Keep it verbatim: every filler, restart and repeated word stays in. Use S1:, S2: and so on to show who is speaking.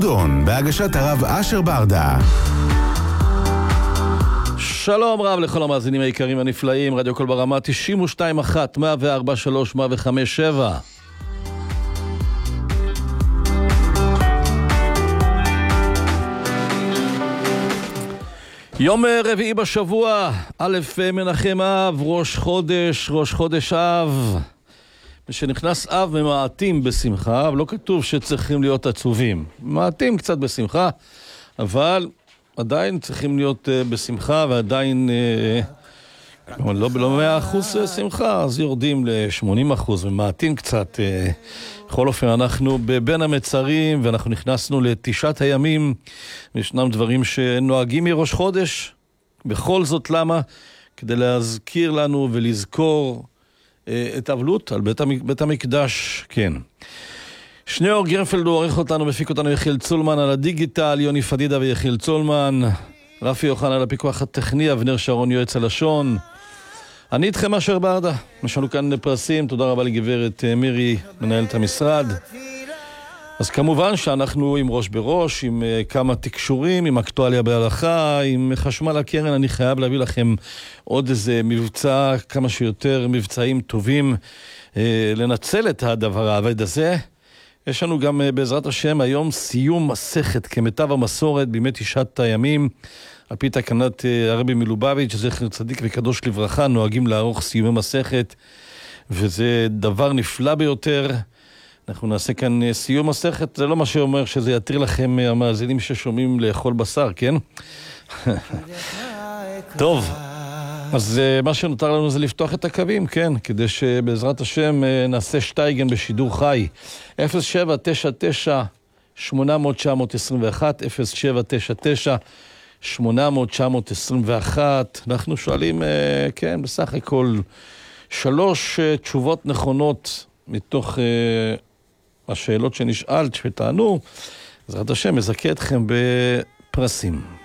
S1: מועדון, בהגשת הרב אשר ברדה.
S2: שלום רב לכל המאזינים היקרים הנפלאים, רדיו קול ברמה תשעים ושתיים אחת, מאה וארבע שלוש, מאה וחמש שבע. יום רביעי בשבוע, א' מנחם אב, ראש חודש, ראש חודש אב. כשנכנס אב ממעטים בשמחה, אבל לא כתוב שצריכים להיות עצובים. מעטים קצת בשמחה, אבל עדיין צריכים להיות uh, בשמחה, ועדיין uh, לא במאה אחוז שמחה, אז יורדים ל-שמונים אחוז, ומעטים קצת. Uh, בכל אופן, אנחנו בבין המצרים, ואנחנו נכנסנו לתשעת הימים, וישנם דברים שנוהגים מראש חודש. בכל זאת, למה? כדי להזכיר לנו ולזכור uh, את אבלות על בית, המק... בית המקדש, כן. שניאור גרנפלד הוא עורך אותנו, מפיק אותנו יחיל צולמן על הדיגיטל, יוני פדידה ויחיל צולמן, רפי יוחנן על הפיקוח הטכני, אבנר שרון יועץ הלשון. אני איתכם אשר ברדה, יש לנו כאן פרסים, תודה רבה לגברת מירי, מנהלת המשרד. אז כמובן שאנחנו עם ראש בראש, עם כמה תקשורים, עם אקטואליה בהלכה, עם חשמל הקרן. אני חייב להביא לכם עוד איזה מבצע, כמה שיותר מבצעים טובים, לנצל את הדבר העבד הזה. יש לנו גם בעזרת השם היום סיום מסכת כמיטב המסורת בימי תשעת הימים, על פי תקנת הרבי מלובביץ', זכר צדיק וקדוש לברכה, נוהגים לערוך סיומי מסכת, וזה דבר נפלא ביותר. אנחנו נעשה כאן סיום מסכת, זה לא מה שאומר שזה יתיר לכם המאזינים ששומעים לאכול בשר, כן? טוב, אז מה שנותר לנו זה לפתוח את הקווים, כן, כדי שבעזרת השם נעשה שטייגן בשידור חי. אפס שבע תשע תשע שמונה אפס אפס תשע עשרים ואחת, אפס שבע תשע תשע שמונה אפס אפס תשע עשרים ואחת. אנחנו שואלים, כן, בסך הכל שלוש תשובות נכונות מתוך השאלות שנשאלת, שתענו. בעזרת השם מזכה אתכם בפרסים.